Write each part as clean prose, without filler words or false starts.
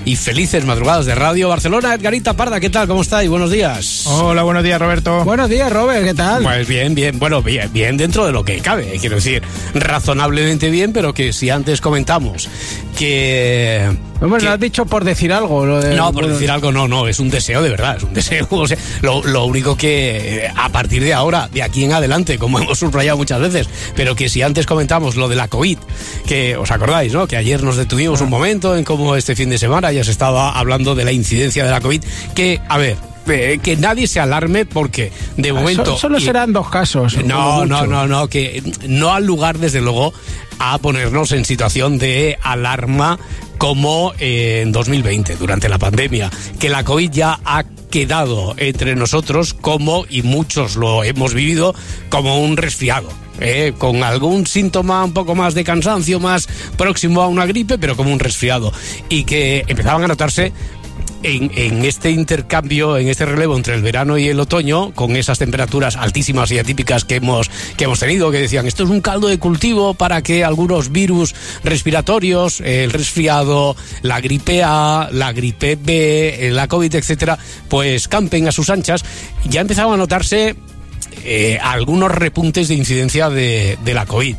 y felices madrugadas de Radio Barcelona. Edgarita Parda, ¿qué tal? ¿Cómo estáis? Buenos días. Hola, buenos días, Roberto. Buenos días, Robert, ¿qué tal? Pues bien, bueno, bien dentro de lo que cabe, quiero decir, razonablemente bien, pero que si antes comentamos que... Hombre, lo has dicho por decir algo. Por decir algo no, es un deseo de verdad, es un deseo. O sea, lo único que a partir de ahora, de aquí en adelante, como hemos subrayado muchas veces, pero que si antes comentamos lo de la COVID, que os acordáis, ¿no? Que ayer nos detuvimos un momento en cómo este fin de semana ya se estaba hablando de la incidencia de la COVID, que, a ver, que nadie se alarme porque de momento... Solo serán 2 casos. No, que no al lugar, desde luego, a ponernos en situación de alarma como en 2020, durante la pandemia, que la COVID ya ha quedado entre nosotros como, y muchos lo hemos vivido, como un resfriado. Con algún síntoma un poco más de cansancio, más próximo a una gripe, pero como un resfriado. Y que empezaban a notarse en este intercambio, en este relevo entre el verano y el otoño, con esas temperaturas altísimas y atípicas que hemos tenido, que decían, esto es un caldo de cultivo para que algunos virus respiratorios, el resfriado, la gripe A, la gripe B, la COVID, etcétera, pues campen a sus anchas. Ya empezaban a notarse algunos repuntes de incidencia de la COVID.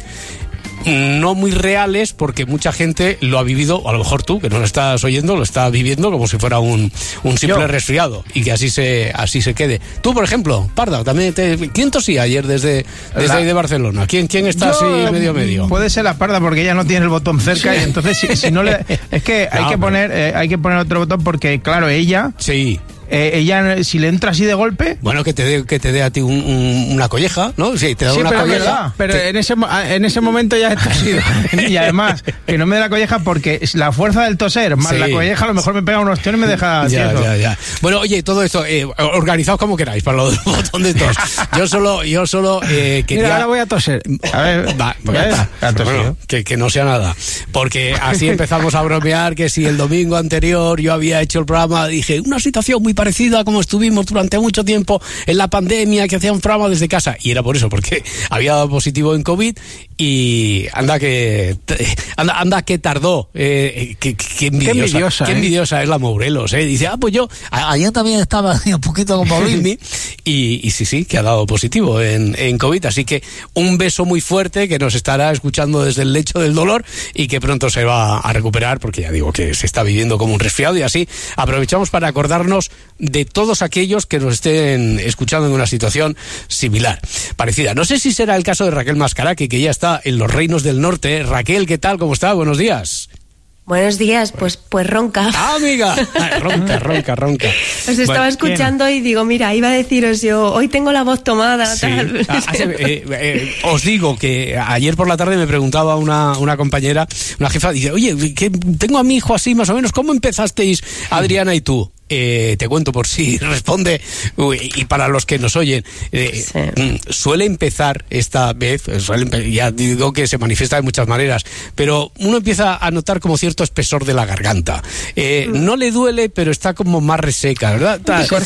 No muy reales, porque mucha gente lo ha vivido, o a lo mejor tú, que no lo estás oyendo, lo estás viviendo como si fuera un simple resfriado, y que así se quede. Tú, por ejemplo, Parda, también ¿quién tosía ayer desde ahí de Barcelona? ¿Quién está así medio? Puede ser la Parda, porque ella no tiene el botón cerca, sí. Y entonces si no le... Es que hay que poner otro botón, porque claro, ella... Sí. Ella, si le entra así de golpe... Bueno, que te dé a ti una colleja, ¿no? Sí, te da una colleja. Pero en ese momento ya he tosido. Y además, que no me dé la colleja, porque la fuerza del toser más la colleja, a lo mejor me pega un ostión y me deja tieso. Ya. Bueno, oye, todo esto, organizaos como queráis para lo del botón de tos. Yo solo quería... Mira, ahora voy a toser. A ver, va, bueno, que no sea nada. Porque así empezamos a bromear que si el domingo anterior yo había hecho el programa, dije, una situación muy parecida a como estuvimos durante mucho tiempo en la pandemia, que hacía un programa desde casa, y era por eso, porque había dado positivo en COVID, y anda que tardó. Qué envidiosa es la Morelos, dice, pues yo ayer también estaba un poquito como Luismi, y sí, que ha dado positivo en COVID, así que un beso muy fuerte, que nos estará escuchando desde el lecho del dolor, y que pronto se va a recuperar, porque ya digo que se está viviendo como un resfriado, y así aprovechamos para acordarnos de todos aquellos que nos estén escuchando en una situación similar, parecida. No sé si será el caso de Raquel Mascaraque, que ya está en los Reinos del Norte. Raquel, ¿qué tal? ¿Cómo está? Buenos días. Buenos días, pues ronca. ¡Ah, amiga! Ronca. Os estaba escuchando y digo, mira, iba a deciros yo, hoy tengo la voz tomada, sí. tal. Os digo que ayer por la tarde me preguntaba una compañera, una jefa, dice, oye, que tengo a mi hijo así más o menos, ¿cómo empezasteis, Adriana y tú? Te cuento por si responde, y para los que nos oyen, suele empezar esta vez, ya digo que se manifiesta de muchas maneras, pero uno empieza a notar como cierto espesor de la garganta. No le duele, pero está como más reseca, ¿verdad?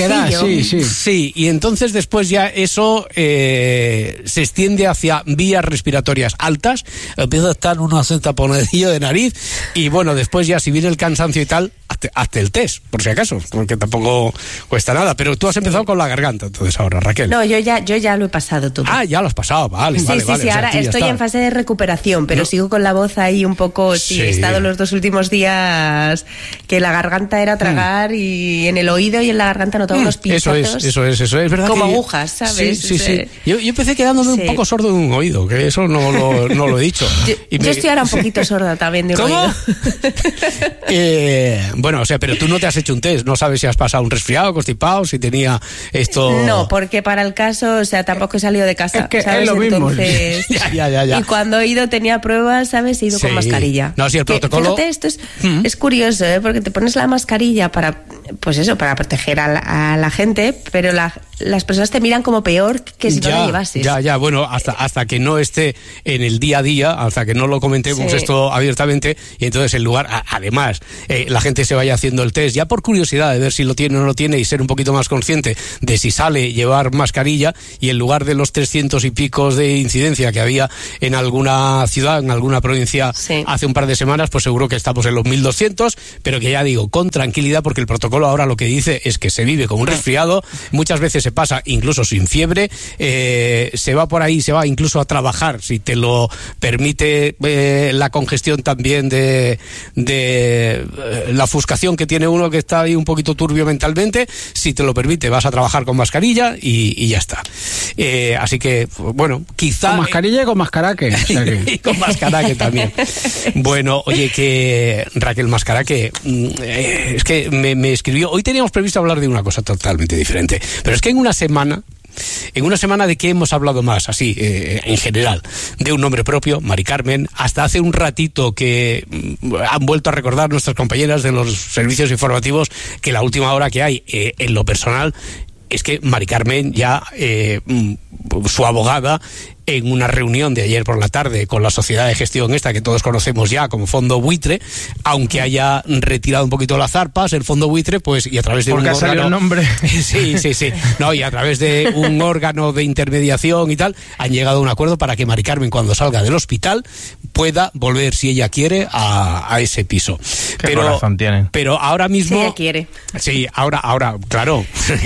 Sí, y entonces después ya eso se extiende hacia vías respiratorias altas, empieza a estar un taponadillo de nariz, y bueno, después ya si viene el cansancio y tal, hazte el test, por si acaso, porque tampoco cuesta nada. Pero tú has empezado con la garganta, entonces ahora, Raquel. No, yo ya lo he pasado todo. Ah, ya lo has pasado, vale. Sí, ahora estoy en fase de recuperación, pero sigo con la voz ahí un poco... Sí, he estado los 2 últimos días que la garganta era tragar, y en el oído y en la garganta notaba unos pinchazos. Eso es verdad. Como agujas, ¿sabes? Sí. Yo empecé quedándome un poco sordo de un oído, que eso no lo he dicho. Yo estoy ahora un poquito sorda también de un oído. Bueno, o sea, pero tú no te has hecho un test, no sabes si has pasado un resfriado, constipado, si tenía esto... No, porque para el caso, o sea, tampoco he salido de casa, es que ¿sabes? Es lo mismo. Entonces, ya. Y cuando he ido tenía pruebas, ¿sabes? He ido con mascarilla. No, sí, el protocolo... Fíjate, esto es curioso, porque te pones la mascarilla para proteger a la gente, pero las personas te miran como peor que si no la llevases. Ya, bueno, hasta que no esté en el día a día, hasta que no lo comentemos esto abiertamente, y entonces en lugar, además, la gente se vaya haciendo el test, ya por curiosidad de ver si lo tiene o no lo tiene, y ser un poquito más consciente de si sale llevar mascarilla, y en lugar de los 300 y pico de incidencia que había en alguna ciudad, en alguna provincia hace un par de semanas, pues seguro que estamos en los 1200, pero que ya digo, con tranquilidad, porque el protocolo ahora lo que dice es que se vive con un resfriado, muchas veces se pasa incluso sin fiebre, se va por ahí, se va incluso a trabajar, si te lo permite la congestión también de la ofuscación que tiene uno que está ahí un poquito turbio mentalmente, si te lo permite vas a trabajar con mascarilla y ya está. Así que, bueno, quizá... Con mascarilla y con mascaraque. O sea que... y con mascaraque también. Bueno, oye, que Raquel Mascaraque, es que me escribió, hoy teníamos previsto hablar de una cosa totalmente diferente, pero es que en una semana de qué hemos hablado más, así, en general, de un nombre propio, Mari Carmen, hasta hace un ratito que han vuelto a recordar nuestras compañeras de los servicios informativos que la última hora que hay, en lo personal, es que Mari Carmen ya, su abogada, en una reunión de ayer por la tarde con la sociedad de gestión esta que todos conocemos ya como Fondo Buitre, aunque haya retirado un poquito las zarpas, el Fondo Buitre, pues, y a través de un órgano... el nombre. Sí. No, y a través de un órgano de intermediación y tal, han llegado a un acuerdo para que Mari Carmen, cuando salga del hospital, pueda volver, si ella quiere, a ese piso. Qué corazón tienen. Pero ahora mismo... Si ella quiere. Sí, ahora, claro.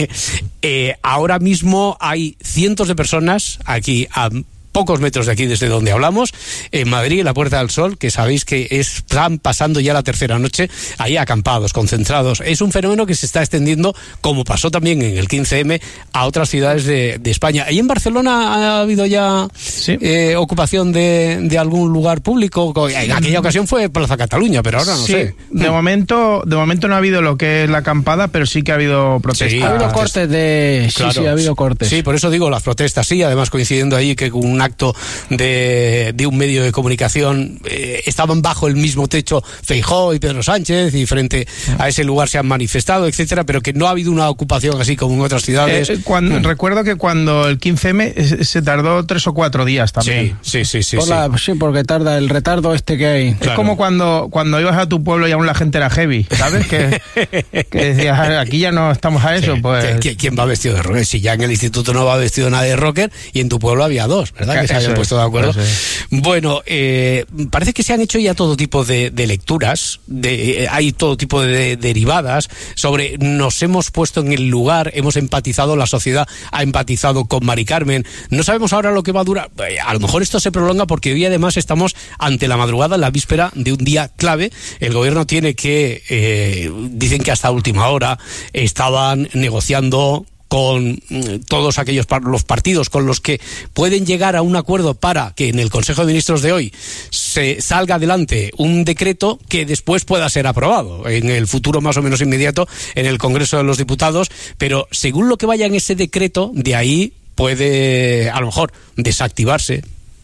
Ahora mismo hay cientos de personas aquí a pocos metros de aquí desde donde hablamos, en Madrid, en la Puerta del Sol, que sabéis que están pasando ya la tercera noche ahí acampados, concentrados. Es un fenómeno que se está extendiendo, como pasó también en el 15M, a otras ciudades de España. ¿Y en Barcelona ha habido ya ocupación de algún lugar público? En aquella ocasión fue Plaza Cataluña, pero ahora no sé. De momento no ha habido lo que es la acampada, pero sí que ha habido protestas. Sí, ha habido cortes de... Claro. Sí, ha habido cortes. Sí, por eso digo, las protestas sí, además coincidiendo ahí que un acto de un medio de comunicación estaban bajo el mismo techo Feijóo y Pedro Sánchez, y frente a ese lugar se han manifestado, etcétera, pero que no ha habido una ocupación así como en otras ciudades. Recuerdo que cuando el 15M se tardó 3 o 4 días también. Sí. Sí, porque tarda el retardo este que hay. Es como cuando ibas a tu pueblo y aún la gente era heavy, ¿sabes? que decías, aquí ya no estamos a eso. Pues... ¿Quién va vestido de rocker? Si ya en el instituto no va vestido nadie de rocker, y en tu pueblo había 2, ¿verdad? Que se habían puesto de acuerdo. Bueno, parece que se han hecho ya todo tipo de lecturas, hay todo tipo de derivadas sobre, nos hemos puesto en el lugar, hemos empatizado, la sociedad ha empatizado con Mari Carmen. No sabemos ahora lo que va a durar. A lo mejor esto se prolonga porque hoy además estamos ante la madrugada, en la víspera de un día clave. El gobierno tiene que, dicen que hasta última hora estaban negociando con todos aquellos los partidos con los que pueden llegar a un acuerdo para que en el Consejo de Ministros de hoy se salga adelante un decreto que después pueda ser aprobado en el futuro más o menos inmediato en el Congreso de los Diputados, pero según lo que vaya en ese decreto, de ahí puede a lo mejor desactivarse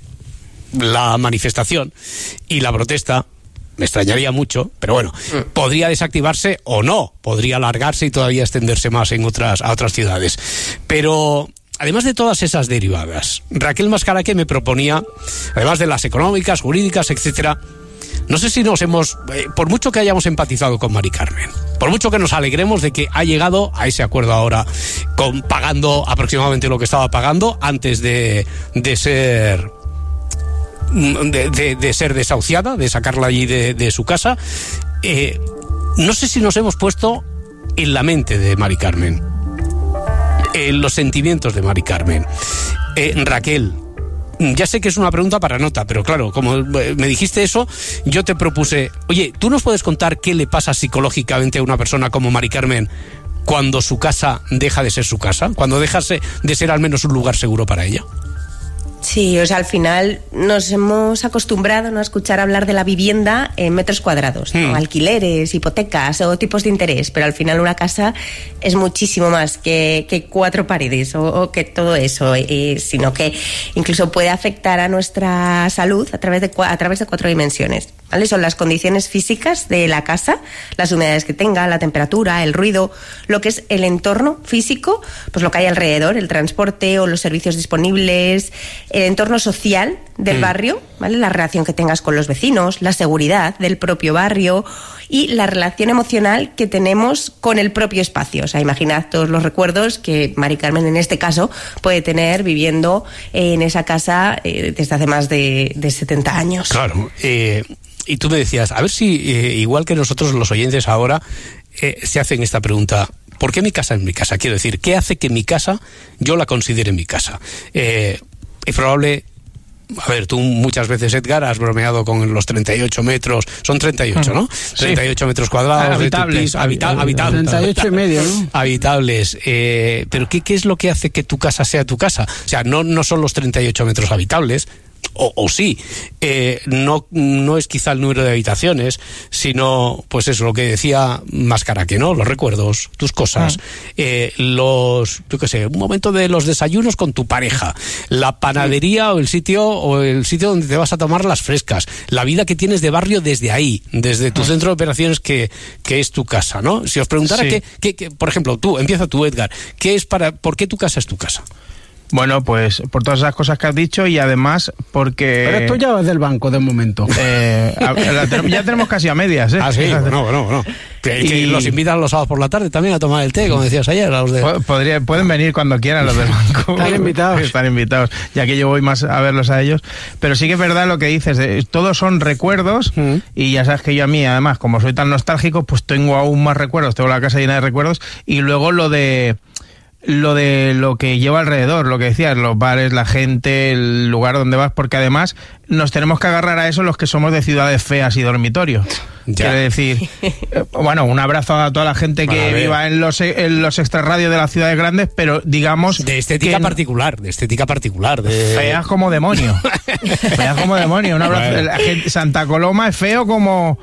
la manifestación y la protesta. Me extrañaría mucho, pero bueno, podría desactivarse o no, podría alargarse y todavía extenderse más a otras ciudades. Pero además de todas esas derivadas, Raquel Mascaraque me proponía, además de las económicas, jurídicas, etcétera, no sé si nos hemos, por mucho que hayamos empatizado con Mari Carmen, por mucho que nos alegremos de que ha llegado a ese acuerdo ahora, pagando aproximadamente lo que estaba pagando antes de ser desahuciada, de sacarla allí de su casa, no sé si nos hemos puesto en la mente de Mari Carmen, en los sentimientos de Mari Carmen. Raquel, ya sé que es una pregunta para nota, pero claro, como me dijiste eso, yo te propuse, oye, ¿tú nos puedes contar qué le pasa psicológicamente a una persona como Mari Carmen cuando su casa deja de ser su casa, cuando deja de ser al menos un lugar seguro para ella? Sí, o sea, al final nos hemos acostumbrado, ¿no?, a escuchar hablar de la vivienda en metros cuadrados, ¿no? Alquileres, hipotecas o tipos de interés, pero al final una casa es muchísimo más que 4 paredes o que todo eso, sino que incluso puede afectar a nuestra salud a través de 4 dimensiones, ¿vale? Son las condiciones físicas de la casa, las humedades que tenga, la temperatura, el ruido, lo que es el entorno físico, pues lo que hay alrededor, el transporte o los servicios disponibles, el entorno social del barrio, ¿vale? La relación que tengas con los vecinos, la seguridad del propio barrio y la relación emocional que tenemos con el propio espacio. O sea, imaginad todos los recuerdos que Mari Carmen, en este caso, puede tener viviendo en esa casa desde hace más de 70 años. Claro. Y tú me decías, a ver si, igual que nosotros los oyentes ahora, se hacen esta pregunta: ¿por qué mi casa es mi casa? Quiero decir, ¿qué hace que mi casa yo la considere mi casa? Es probable... A ver, tú muchas veces, Edgar, has bromeado con los 38 metros, son 38, ¿no? Sí. 38 metros cuadrados habitables, de tu piso, habitables. 38 y medio, ¿no? Habitables. Pero ¿qué es lo que hace que tu casa sea tu casa? O sea, no son los 38 metros habitables, o sí, no es quizá el número de habitaciones, sino, pues eso, lo que decía Mascaraque, ¿no? Los recuerdos, tus cosas, yo qué sé, un momento de los desayunos con tu pareja, la panadería o el sitio donde te vas a tomar las frescas, la vida que tienes de barrio desde ahí, desde tu centro de operaciones que es tu casa, ¿no? Si os preguntara qué, por ejemplo, empieza tú, Edgar, ¿por qué tu casa es tu casa? Bueno, pues por todas esas cosas que has dicho y además porque... Pero esto ya es del banco de momento. Ya tenemos casi a medias, ¿eh? Ah, sí, bueno. Que los invitan los sábados por la tarde también a tomar el té, como decías ayer. A los de... Pueden venir cuando quieran los del banco. Están invitados, ya que yo voy más a verlos a ellos. Pero sí que es verdad lo que dices, todos son recuerdos y ya sabes que yo a mí, además, como soy tan nostálgico, pues tengo aún más recuerdos, tengo la casa llena de recuerdos y luego lo que lleva alrededor, lo que decías, los bares, la gente, el lugar donde vas, porque además nos tenemos que agarrar a eso los que somos de ciudades feas y dormitorios. Quiero decir, bueno, un abrazo a toda la gente que viva en los extrarradios de las ciudades grandes, pero digamos... De estética particular. Feas como demonio. Feas como demonio. Un abrazo. La gente, Santa Coloma es feo como...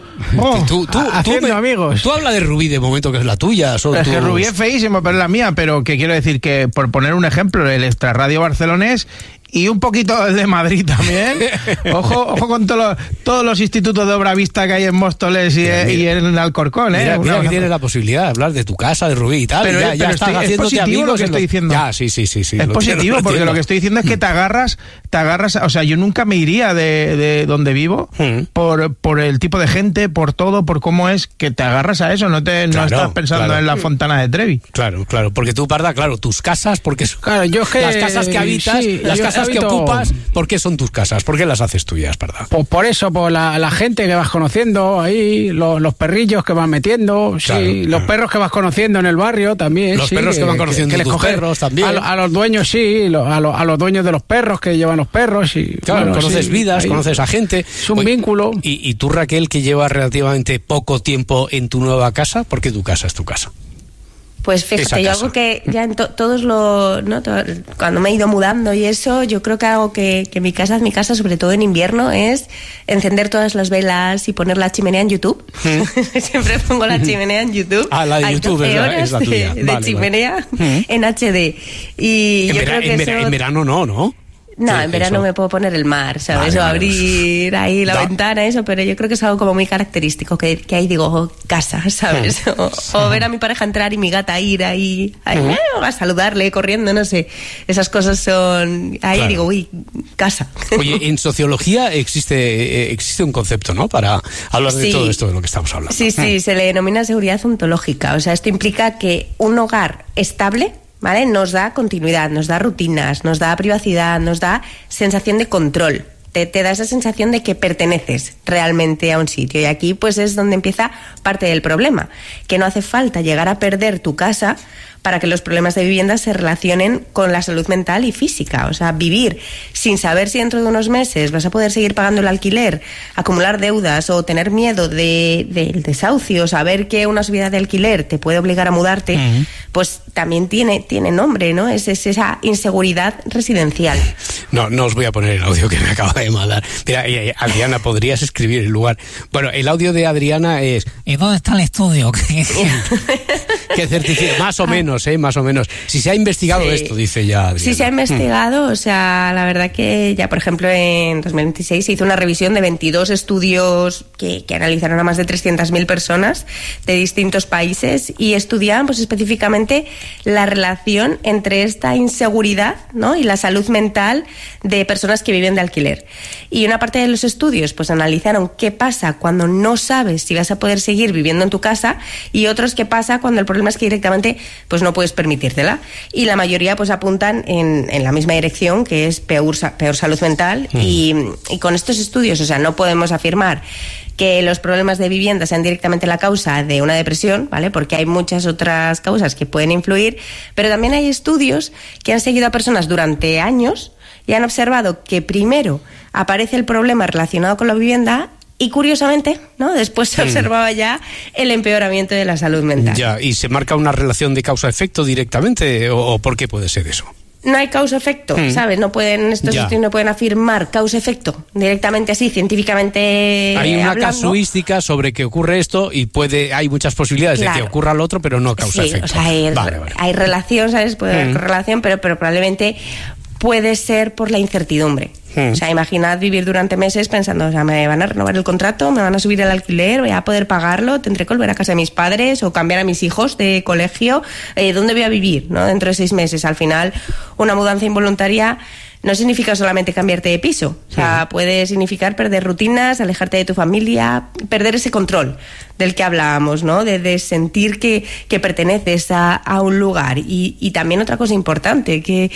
amigos. Tú hablas de Rubí de momento, que es la tuya. Es que Rubí es feísimo, pero es la mía. Pero que quiero decir que, por poner un ejemplo, el extrarradio barcelonés y un poquito el de Madrid también. Ojo con todos los institutos de obra vista que hay en Móstoles y en Alcorcón, ¿eh? Mira que tienes la posibilidad de hablar de tu casa, de Rubí y tal. Pero ya estás haciéndote amigos. Lo que estoy diciendo. Ya, sí. Es positivo, porque lo que estoy diciendo es que te agarras, o sea, yo nunca me iría de donde vivo por el tipo de gente, por todo, por cómo es, que te agarras a eso, no estás pensando en la Fontana de Trevi. Claro, porque tú, Parda, tus casas, porque las casas que habitas, las casas que ocupas, ¿por qué son tus casas? ¿Por qué las haces tuyas, Parda? Pues por eso, por la gente que vas conociendo ahí, los perrillos que vas metiendo, los perros que vas conociendo en el barrio también. Los perros que van conociendo tus perros también. A los dueños, a los dueños de los perros que llevan los perros. Claro, conoces vidas, conoces a gente. Es un vínculo. ¿Y tú, Raquel, que llevas relativamente poco tiempo en tu nueva casa, por qué tu casa es tu casa? Pues fíjate, yo algo que ya en cuando me he ido mudando y eso, yo creo que algo que mi casa es mi casa, sobre todo en invierno, es encender todas las velas y poner la chimenea en YouTube. Siempre pongo la chimenea en YouTube. Ah, la de YouTube es la tuya. De chimenea en HD. Y yo creo que en verano no. No, en verano me puedo poner el mar, ¿sabes? O abrir ahí la ventana, eso, pero yo creo que es algo como muy característico, que ahí digo, casa, ¿sabes? O ver a mi pareja entrar y mi gata ir ahí a saludarle corriendo, no sé. Esas cosas son... Ahí digo, uy, casa. Oye, en sociología existe un concepto, ¿no? Para hablar de todo esto de lo que estamos hablando. Sí, se le denomina seguridad ontológica. O sea, esto implica que un hogar estable, ¿vale?, nos da continuidad, nos da rutinas, nos da privacidad, nos da sensación de control. Te da esa sensación de que perteneces realmente a un sitio. Y aquí pues es donde empieza parte del problema, que no hace falta llegar a perder tu casa para que los problemas de vivienda se relacionen con la salud mental y física. O sea, vivir sin saber si dentro de unos meses vas a poder seguir pagando el alquiler, acumular deudas o tener miedo del desahucio, saber que una subida de alquiler te puede obligar a mudarte, pues también tiene nombre, ¿no? Es esa inseguridad residencial. No os voy a poner el audio que me acaba de mandar. Mira, Adriana, ¿podrías escribir el lugar? Bueno, el audio de Adriana es... ¿Y dónde está el estudio? ¿Qué certifica? Más o menos, más o menos. Si se ha investigado esto, dice ya Adriana. Sí se ha investigado, o sea, la verdad que ya, por ejemplo, en 2026 se hizo una revisión de 22 estudios que analizaron a más de 300.000 personas de distintos países y estudiaban pues específicamente la relación entre esta inseguridad, ¿no?, y la salud mental de personas que viven de alquiler. Y una parte de los estudios pues analizaron qué pasa cuando no sabes si vas a poder seguir viviendo en tu casa y otros qué pasa cuando el problema es que directamente pues no puedes permitírtela. Y la mayoría pues apuntan en la misma dirección, que es peor salud mental. Y con estos estudios, o sea, no podemos afirmar que los problemas de vivienda sean directamente la causa de una depresión, ¿vale? Porque hay muchas otras causas que pueden influir, pero también hay estudios que han seguido a personas durante años y han observado que primero aparece el problema relacionado con la vivienda y curiosamente, ¿no?, después se observaba ya el empeoramiento de la salud mental. Ya, ¿y se marca una relación de causa-efecto directamente o por qué puede ser eso? No hay causa-efecto, ¿sabes? No pueden, estos estudios no pueden afirmar causa-efecto directamente así, científicamente hay una hablando. Casuística sobre que ocurre esto y hay muchas posibilidades de que ocurra lo otro, pero no causa-efecto. Sí, o sea, hay relación, ¿sabes? Puede haber correlación, pero probablemente puede ser por la incertidumbre. O sea, imaginad vivir durante meses pensando, o sea, me van a renovar el contrato, me van a subir el alquiler, voy a poder pagarlo, tendré que volver a casa de mis padres o cambiar a mis hijos de colegio, ¿dónde voy a vivir, no?, dentro de 6 meses. Al final, una mudanza involuntaria no significa solamente cambiarte de piso, o sea, puede significar perder rutinas, alejarte de tu familia, perder ese control del que hablábamos, ¿no?, de sentir que perteneces a un lugar. Y también otra cosa importante, que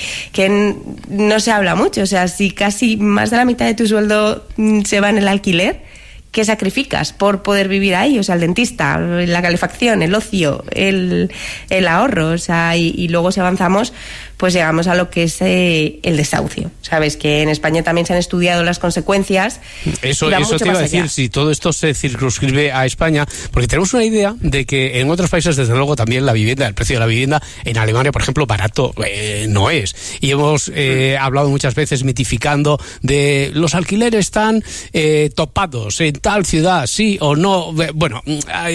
no se habla mucho, o sea, si casi más de la mitad de tu sueldo se va en el alquiler, ¿qué sacrificas por poder vivir ahí? O sea, el dentista, la calefacción, el ocio, el ahorro, o sea, y luego si avanzamos, pues llegamos a lo que es el desahucio. Sabes que en España también se han estudiado las consecuencias. Eso te iba a decir, si todo esto se circunscribe a España, porque tenemos una idea de que en otros países, desde luego, también la vivienda, el precio de la vivienda, en Alemania, por ejemplo, barato no es. Y hemos hablado muchas veces mitificando de los alquileres están topados en tal ciudad, sí o no. Bueno,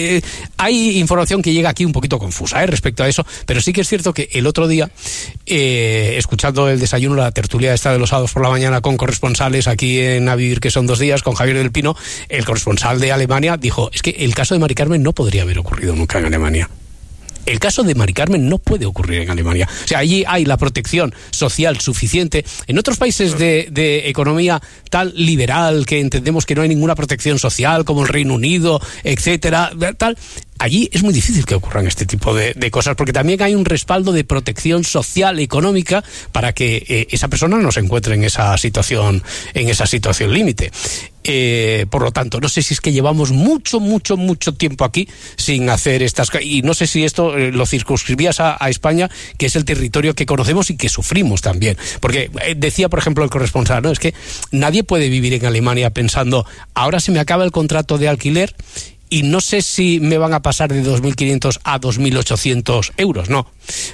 hay información que llega aquí un poquito confusa respecto a eso, pero sí que es cierto que el otro día, escuchando el desayuno, la tertulia esta de los sábados por la mañana con corresponsales aquí en A Vivir, que son 2 días, con Javier del Pino, el corresponsal de Alemania dijo, es que el caso de Mari Carmen no podría haber ocurrido nunca en Alemania. El caso de Mari Carmen no puede ocurrir en Alemania. O sea, allí hay la protección social suficiente. En otros países de economía tal liberal, que entendemos que no hay ninguna protección social, como el Reino Unido, etcétera, tal, allí es muy difícil que ocurran este tipo de cosas, porque también hay un respaldo de protección social, económica, para que esa persona no se encuentre en esa situación límite. Por lo tanto, no sé si es que llevamos mucho tiempo aquí sin hacer estas cosas, y no sé si esto lo circunscribías a España, que es el territorio que conocemos y que sufrimos también. Porque decía, por ejemplo, el corresponsal, ¿no?, es que nadie puede vivir en Alemania pensando, ahora se me acaba el contrato de alquiler y no sé si me van a pasar de 2.500 a 2.800 euros, no.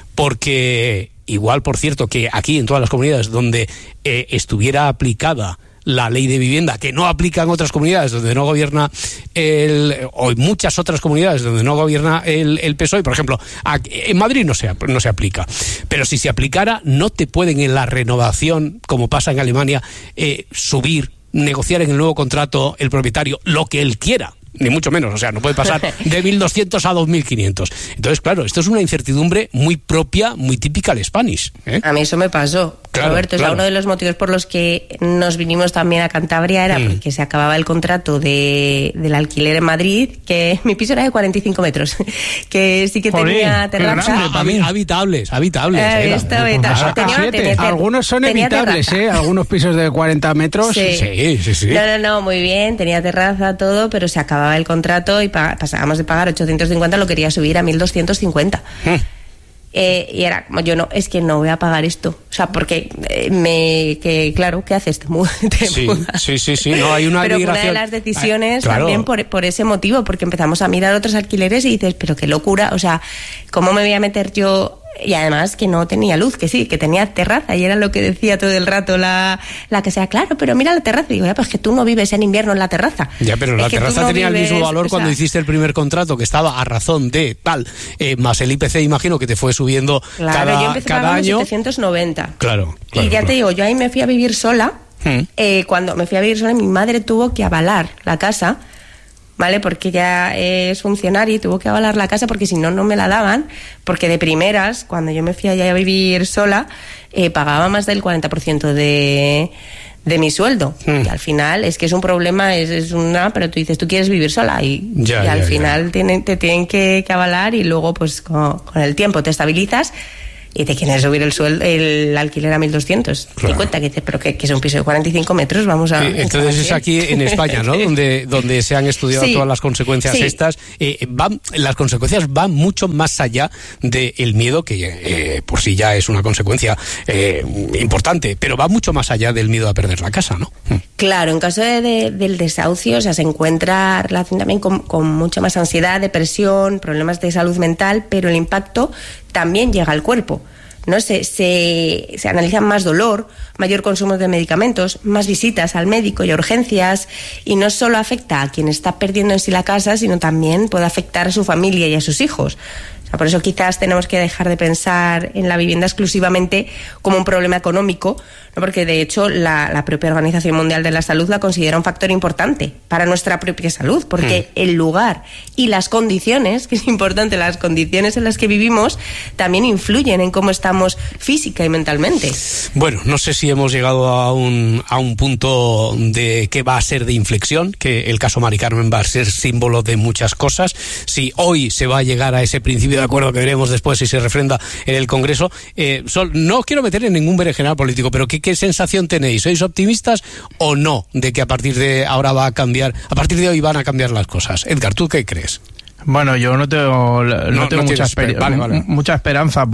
Porque igual, por cierto, que aquí en todas las comunidades donde estuviera aplicada la ley de vivienda, que no aplica en otras comunidades donde no gobierna o en muchas otras comunidades donde no gobierna el PSOE, por ejemplo, en Madrid no se aplica, pero si se aplicara, no te pueden en la renovación, como pasa en Alemania, negociar en el nuevo contrato el propietario lo que él quiera. Ni mucho menos, o sea, no puede pasar de 1.200 a 2.500. Entonces, claro, esto es una incertidumbre muy propia, muy típica del Spanish. A mí eso me pasó, claro, Roberto. Claro. O sea, uno de los motivos por los que nos vinimos también a Cantabria era porque se acababa el contrato del alquiler en Madrid, que mi piso era de 45 metros, que sí que tenía terraza. Habitables. Algunos son evitables, algunos pisos de 40 metros. Sí. No, muy bien, tenía terraza, todo, pero se acababa el contrato y pasábamos de pagar 850, lo quería subir a 1.250. Y era como, yo no, es que no voy a pagar esto. O sea, porque claro, ¿qué haces? Te mudas. Sí, no, hay una pero migración. Una de las decisiones claro. También por ese motivo, porque empezamos a mirar otros alquileres y dices, pero qué locura, o sea, ¿cómo me voy a meter yo Y además que no tenía luz, que sí, que tenía terraza, y era lo que decía todo el rato la que sea, claro, pero mira la terraza. Y digo, ya, pues que tú no vives en invierno en la terraza. Ya, pero la terraza tenía el mismo valor cuando hiciste el primer contrato, que estaba a razón de tal, más el IPC, imagino que te fue subiendo cada año. 790. Claro. Y ya te digo, yo ahí me fui a vivir sola. Cuando me fui a vivir sola, mi madre tuvo que avalar la casa, ¿vale? Porque ya es funcionaria y tuvo que avalar la casa porque si no, no me la daban. Porque de primeras, cuando yo me fui allá a vivir sola, pagaba más del 40% de mi sueldo. Y al final es que es un problema, pero tú dices, tú quieres vivir sola y al final te tienen que avalar, y luego pues con el tiempo te estabilizas y te quieren subir el alquiler a 1.200. Claro. Y cuenta que dices, pero que es un piso de 45 metros, vamos a... entonces es aquí en España, ¿no? donde se han estudiado todas las consecuencias estas. Las consecuencias van mucho más allá del miedo, que por sí ya es una consecuencia importante, pero va mucho más allá del miedo a perder la casa, ¿no? Claro, en caso del desahucio, o sea, se encuentra relación también con mucha más ansiedad, depresión, problemas de salud mental, pero el impacto también llega al cuerpo, ¿no? Se analiza más dolor, mayor consumo de medicamentos, más visitas al médico y a urgencias, y no solo afecta a quien está perdiendo en sí la casa, sino también puede afectar a su familia y a sus hijos. O sea, por eso quizás tenemos que dejar de pensar en la vivienda exclusivamente como un problema económico, ¿no? Porque de hecho la propia Organización Mundial de la Salud la considera un factor importante para nuestra propia salud, porque el lugar y las condiciones, que es importante, las condiciones en las que vivimos también influyen en cómo estamos física y mentalmente. Bueno, no sé si hemos llegado a un punto de que va a ser de inflexión, que el caso Mari Carmen va a ser símbolo de muchas cosas. Si hoy se va a llegar a ese principio de acuerdo que veremos después si se refrenda en el Congreso, no quiero meter en ningún berenjenal político, pero ¿qué sensación tenéis? ¿Sois optimistas o no de que a partir de ahora va a cambiar, a partir de hoy van a cambiar las cosas? Edgar, ¿tú qué crees? Bueno, yo no tengo mucha esperanza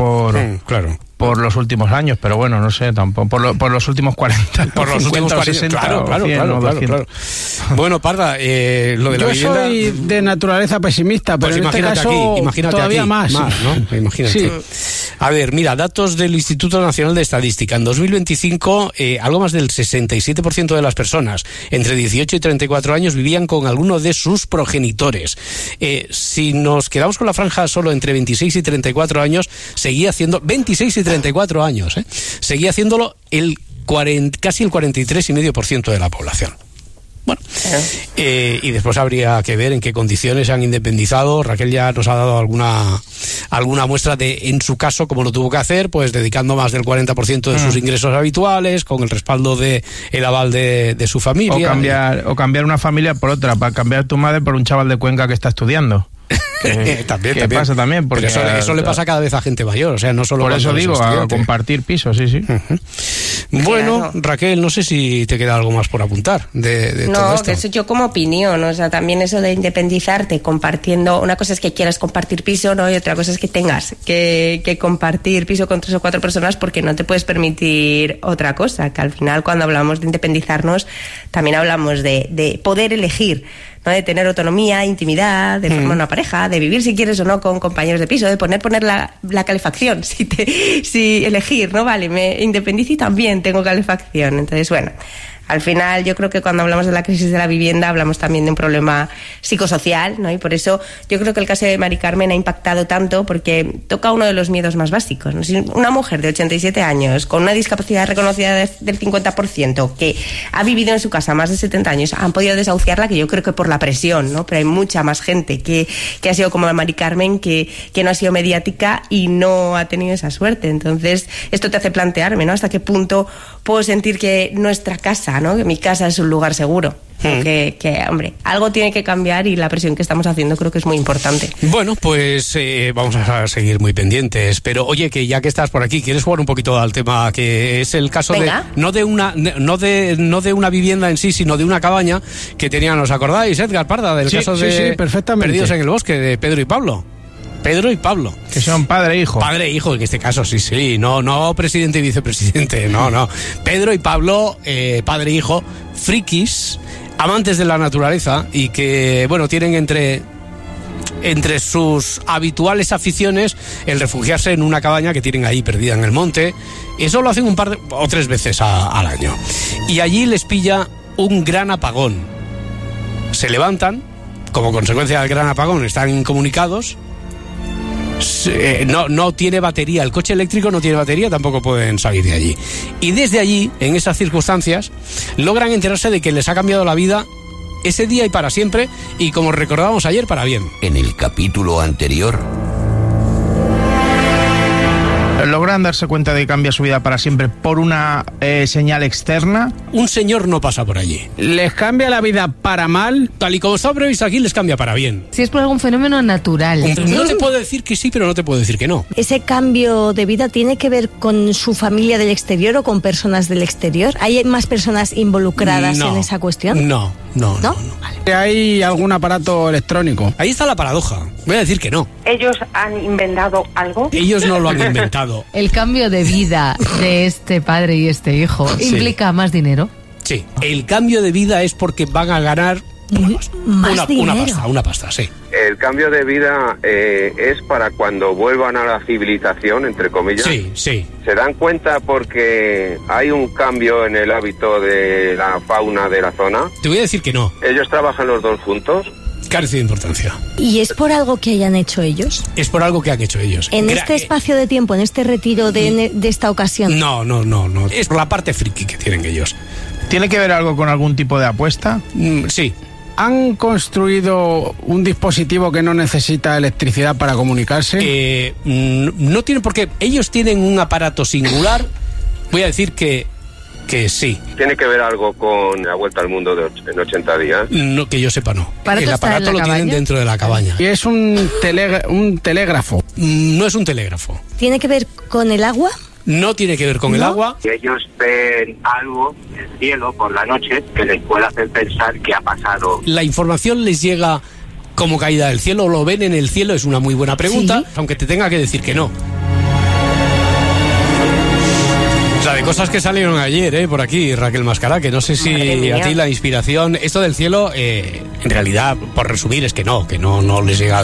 por los últimos años, pero bueno, no sé, tampoco por los últimos 40, por los 50, últimos 40, 60, claro. Bueno, Parda, lo de la vivienda... Yo soy de naturaleza pesimista, pero pues en este caso todavía más, ¿no? Imagínate. Sí. A ver, mira, datos del Instituto Nacional de Estadística. En 2025, algo más del 67% de las personas entre 18 y 34 años vivían con alguno de sus progenitores. Si nos quedamos con la franja solo entre 26 y 34 años, seguía siendo 26 y 34 años, seguía haciéndolo casi el 43,5% de la población. Bueno, y después habría que ver en qué condiciones se han independizado. Raquel ya nos ha dado alguna muestra de, en su caso, cómo lo tuvo que hacer, pues dedicando más del 40% de sus ingresos habituales, con el respaldo el aval de su familia. O cambiar una familia por otra, para cambiar tu madre por un chaval de Cuenca que está estudiando. También pasa también, porque eso le pasa cada vez a gente mayor, o sea, no solo por eso digo, a compartir pisos, sí. Bueno, Raquel, no sé si te queda algo más por apuntar de todo esto. No, eso yo como opinión, o sea, también eso de independizarte compartiendo, una cosa es que quieras compartir piso, ¿no? Y otra cosa es que tengas que compartir piso con 3 o 4 personas porque no te puedes permitir otra cosa, que al final cuando hablamos de independizarnos también hablamos de poder elegir, ¿no? De tener autonomía, intimidad, de formar una pareja, de vivir si quieres o no con compañeros de piso, de poner la calefacción, si elegir, ¿no? Vale, me independizo y también tengo calefacción. Entonces, bueno, al final yo creo que cuando hablamos de la crisis de la vivienda hablamos también de un problema psicosocial, ¿no? Y por eso yo creo que el caso de Mari Carmen ha impactado tanto, porque toca uno de los miedos más básicos, ¿no? Si una mujer de 87 años con una discapacidad reconocida del 50%, que ha vivido en su casa más de 70 años, han podido desahuciarla, que yo creo que por la presión, ¿no? Pero hay mucha más gente que ha sido como Mari Carmen, que no ha sido mediática y no ha tenido esa suerte. Entonces esto te hace plantearme, ¿no? Hasta qué punto puedo sentir que nuestra casa, ¿no? Que mi casa es un lugar seguro. Que, hombre, algo tiene que cambiar y la presión que estamos haciendo creo que es muy importante. Bueno, pues vamos a seguir muy pendientes. Pero oye, que ya que estás por aquí, ¿quieres jugar un poquito al tema que es el caso no de una vivienda en sí, sino de una cabaña que tenían, ¿os acordáis, Edgar, Parda, del caso de Perdidos en el Bosque, de Pedro y Pablo? Pedro y Pablo. Que son padre e hijo. Padre e hijo, en este caso, sí. No presidente y vicepresidente, no. Pedro y Pablo, padre e hijo, frikis, amantes de la naturaleza y que, bueno, tienen entre entre sus habituales aficiones el refugiarse en una cabaña que tienen ahí perdida en el monte. Eso lo hacen un par o 3 veces al año. Y allí les pilla un gran apagón. Se levantan, como consecuencia del gran apagón, están incomunicados. No tiene batería, el coche eléctrico no tiene batería, tampoco pueden salir de allí. Y desde allí, en esas circunstancias, logran enterarse de que les ha cambiado la vida ese día y para siempre, y como recordábamos ayer, para bien. En el capítulo anterior... ¿Logran darse cuenta de que cambia su vida para siempre por una señal externa? Un señor no pasa por allí. ¿Les cambia la vida para mal? Tal y como está previsto aquí, les cambia para bien. Si es por algún fenómeno natural. No te puedo decir que sí, pero no te puedo decir que no. ¿Ese cambio de vida tiene que ver con su familia del exterior o con personas del exterior? ¿Hay más personas involucradas en esa cuestión? No. Vale. ¿Hay algún aparato electrónico? Ahí está la paradoja. Voy a decir que no. ¿Ellos han inventado algo? Ellos no lo han inventado. ¿El cambio de vida de este padre y este hijo implica más dinero? Sí, el cambio de vida es porque van a ganar una pasta, sí. El cambio de vida es para cuando vuelvan a la civilización, entre comillas. Sí. ¿Se dan cuenta porque hay un cambio en el hábito de la fauna de la zona? Te voy a decir que no. ¿Ellos trabajan los dos juntos? Carece de importancia. ¿Y es por algo que hayan hecho ellos? Es por algo que han hecho ellos. ¿En este espacio de tiempo, en este retiro de esta ocasión? No. Es por la parte friki que tienen ellos. ¿Tiene que ver algo con algún tipo de apuesta? Sí. ¿Han construido un dispositivo que no necesita electricidad para comunicarse? No tiene por qué. Ellos tienen un aparato singular. Voy a decir que sí. ¿Tiene que ver algo con la vuelta al mundo en 80 días? No, que yo sepa, no. El aparato lo tienen dentro de la cabaña. ¿Y es un telégrafo? No es un telégrafo. ¿Tiene que ver con el agua? No tiene que ver con el agua. Ellos ven algo en el cielo por la noche que les puede hacer pensar que ha pasado. La información les llega como caída del cielo, lo ven en el cielo, es una muy buena pregunta, aunque te tenga que decir que no. O sea, de cosas que salieron ayer, por aquí, Raquel Mascará, que no sé si a ti la inspiración... Esto del cielo, en realidad, por resumir, es que no les llega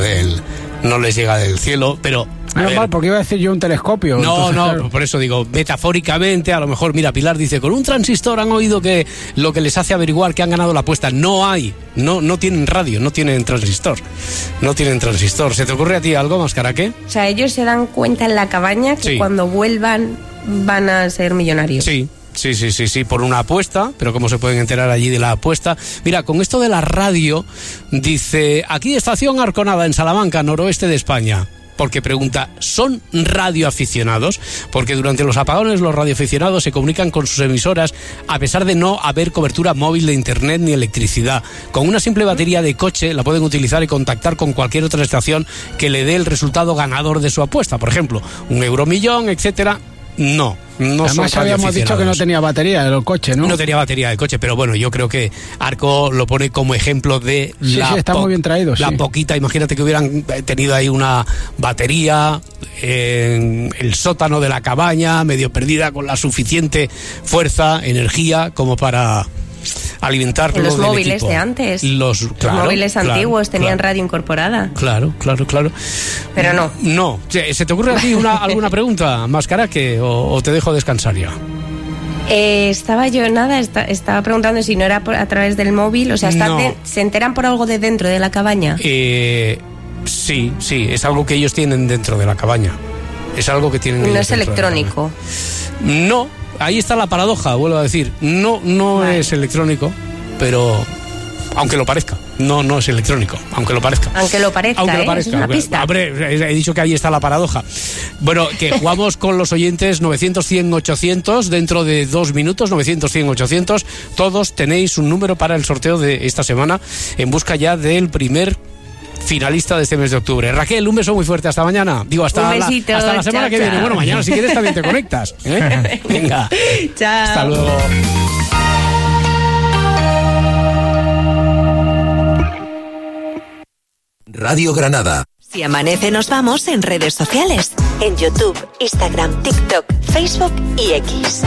del cielo, pero... Normal, porque iba a decir yo un telescopio. No, por eso digo, metafóricamente, a lo mejor, mira, Pilar dice, con un transistor han oído que lo que les hace averiguar que han ganado la apuesta. No tienen radio, no tienen transistor. ¿Se te ocurre a ti algo, Mascará, qué? O sea, ellos se dan cuenta en la cabaña que cuando vuelvan van a ser millonarios. Sí, por una apuesta, pero ¿cómo se pueden enterar allí de la apuesta? Mira, con esto de la radio, dice, aquí estación Arconada, en Salamanca, noroeste de España. Porque pregunta, ¿son radioaficionados? Porque durante los apagones los radioaficionados se comunican con sus emisoras a pesar de no haber cobertura móvil de internet ni electricidad. Con una simple batería de coche la pueden utilizar y contactar con cualquier otra estación que le dé el resultado ganador de su apuesta. Por ejemplo, un euromillón, etcétera. No además habíamos dicho que no tenía batería el coche, ¿no? No tenía batería el coche, pero bueno, yo creo que Arco lo pone como ejemplo de está muy bien traído, la poquita, imagínate que hubieran tenido ahí una batería en el sótano de la cabaña, medio perdida, con la suficiente fuerza, energía, como para alimentar los móviles de antes. Los móviles antiguos tenían radio incorporada. Claro. Pero no. No. ¿Se te ocurre a ti alguna pregunta, Mascaraque, o te dejo descansar ya? Estaba preguntando si no era a través del móvil, o sea, ¿se enteran por algo de dentro de la cabaña? Sí, es algo que ellos tienen dentro de la cabaña. Es algo que tienen. No es electrónico. No. Ahí está la paradoja, vuelvo a decir. No es electrónico, pero aunque lo parezca. No es electrónico, aunque lo parezca. Aunque lo parezca, es una pista. Hombre, he dicho que ahí está la paradoja. Bueno, que jugamos con los oyentes 900-100-800 dentro de 2 minutos, 900-100-800. Todos tenéis un número para el sorteo de esta semana en busca ya del primer finalista de este mes de octubre. Raquel, un beso muy fuerte, hasta mañana. Hasta la semana que viene. Bueno, mañana si quieres también te conectas. Venga. Chao. Hasta luego. Radio Granada. Si amanece nos vamos en redes sociales. En YouTube, Instagram, TikTok, Facebook y X.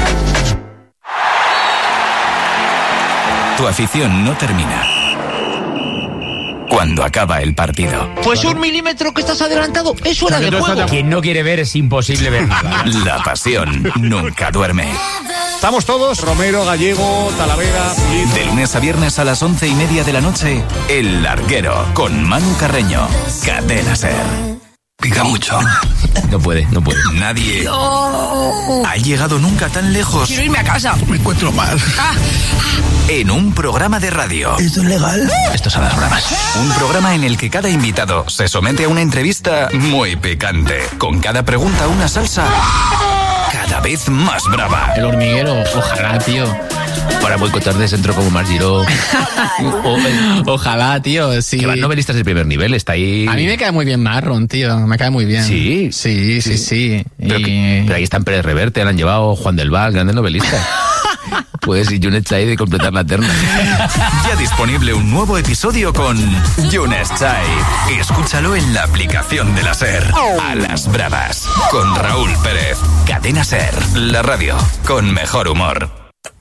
Tu afición no termina. cuando acaba el partido. Pues 1 milímetro que estás adelantado es fuera de juego. Quien no quiere ver es imposible ver nada. La pasión nunca duerme. Estamos todos, Romero, Gallego, Talavera, Pulido. De lunes a viernes a las 11:30 de la noche, El Larguero, con Manu Carreño. Cadena SER. Pica mucho. No puede. Nadie ha llegado nunca tan lejos. Quiero irme a casa. Me encuentro mal. En un programa de radio. ¿Esto es legal? Esto son las bromas. Un programa en el que cada invitado se somete a una entrevista muy picante. Con cada pregunta una salsa cada vez más brava. El Hormiguero, ojalá, tío. Para boicotar de centro como Margiró. Ojalá, tío, sí. Que van novelistas de primer nivel, está ahí. A mí me cae muy bien Marron, tío. Me cae muy bien. Sí. Sí. Pero ahí están Pérez Reverte, han llevado Juan del Val, grandes novelistas. Puedes ir Yunes Chai de completar la terna. Ya disponible un nuevo episodio con Yunes Chai. Escúchalo en la aplicación de la SER. A las bravas. Con Raúl Pérez. Cadena SER. La radio con mejor humor.